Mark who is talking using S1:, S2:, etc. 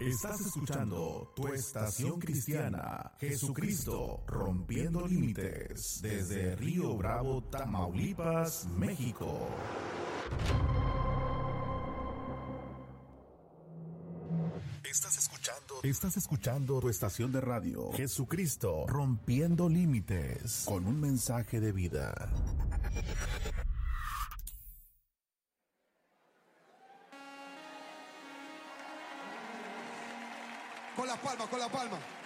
S1: Estás escuchando tu estación cristiana, Jesucristo rompiendo límites, desde Río Bravo, Tamaulipas, México. Estás escuchando tu estación de radio, Jesucristo rompiendo límites, con un mensaje de vida.
S2: Con la palma, con la palma.